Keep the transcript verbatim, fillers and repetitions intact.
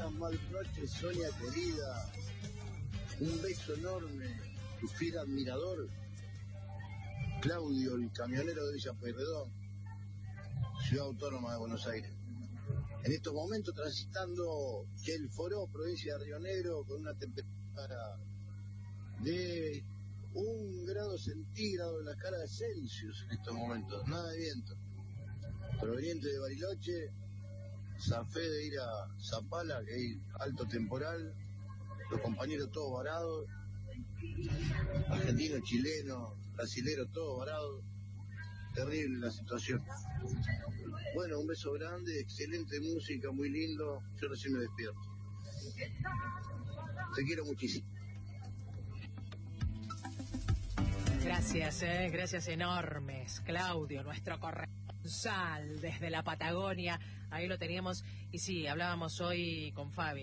buenas mal noches, Sonia querida. Un beso enorme, tu fiel admirador, Claudio, el camionero de Villa Pueyrredón, Ciudad Autónoma de Buenos Aires. En estos momentos transitando el Foró, provincia de Río Negro, con una temperatura de un grado centígrado en la escala de Celsius en estos momentos, nada de viento. Proveniente de Bariloche, zafé de ir a Zapala, que hay alto temporal, los compañeros todos varados, argentinos, chilenos, brasileros, todos varados. Terrible la situación. Bueno, un beso grande, excelente música, muy lindo. Yo recién me despierto. Te quiero muchísimo. Gracias, eh, gracias enormes, Claudio, nuestro corresponsal desde la Patagonia. Ahí lo teníamos. Y sí, hablábamos hoy con Fabi.